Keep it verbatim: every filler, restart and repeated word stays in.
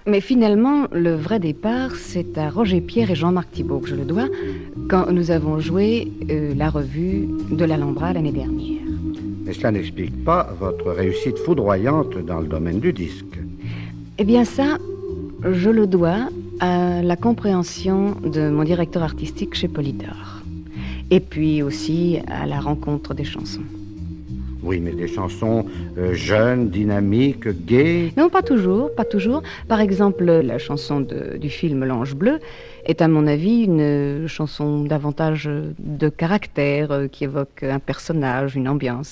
Mais finalement, le vrai départ, c'est à Roger Pierre et Jean-Marc Thibault que je le dois, quand nous avons joué euh, la revue de l'Alhambra l'année dernière. Mais cela n'explique pas votre réussite foudroyante dans le domaine du disque. Eh bien ça, je le dois à la compréhension de mon directeur artistique chez Polydor. Et puis aussi à la rencontre des chansons. Oui, mais des chansons euh, jeunes, dynamiques, gaies. Non, pas toujours, pas toujours. Par exemple, la chanson de, du film L'Ange Bleu est à mon avis une chanson davantage de caractère, qui évoque un personnage, une ambiance.